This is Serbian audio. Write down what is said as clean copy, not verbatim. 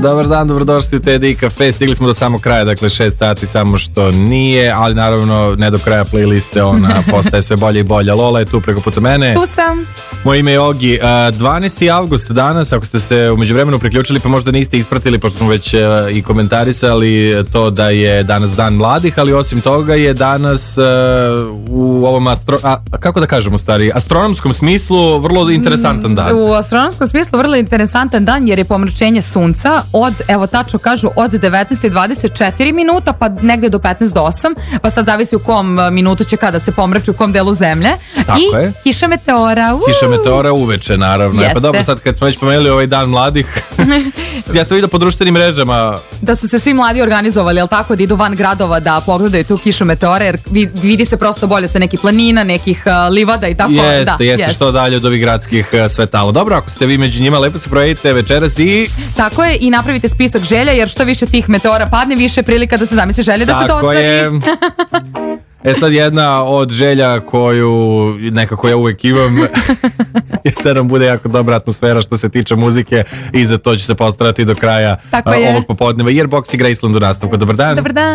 Dobar dan, dobrodošli u TDI Cafe. Stigli smo do samog kraja, dakle 6 sati, samo što nije, ali naravno ne do kraja playliste, ona postaje sve bolje i bolja. Lola je tu preko puta mene. Tu sam. Moje ime je Ogi. 12. avgust danas, ako ste se u međuvremenu priključili, pa možda niste ispratili, pošto smo već i komentarisali to da je danas dan mladih, ali osim toga je danas u ovom kako da kažem u stvari, astronomskom smislu vrlo interesantan dan. U astronomskom smislu vrlo interesantan dan jer je pomračenje sunca od, evo tačno kažu, od 19:24 minuta pa negde do 15 do 8, pa sad zavisi u kom minutu će kada se pomrači, u kom delu zemlje. Tako I je. kiša meteora. Kiša meteora uveče, naravno. Jeste. Pa dobro, sad kad smo već pomenuli ovaj dan mladih, ja sam vidio po društvenim mrežama da su se svi mladi organizovali, jel tako, da idu van gradova da pogledaju tu kišu meteora, jer vidi se prosto bolje sa nekih planina, nekih livada i tako. Jeste, što dalje od ovih gradskih svetala. Dobro, ako ste vi među njima, lepo se provedite večeras i... Tako je, i napravite spisak želja, jer što više tih meteora padne, više prilika da se zamisli želje da se to ostvari. Je. Sad jedna od želja koju nekako ja uvek imam je da nam bude jako dobra atmosfera što se tiče muzike i za to ću se postarati do kraja ovog popodneva. Yearbox i Graceland u nastavku. Dobar dan. Dobar dan.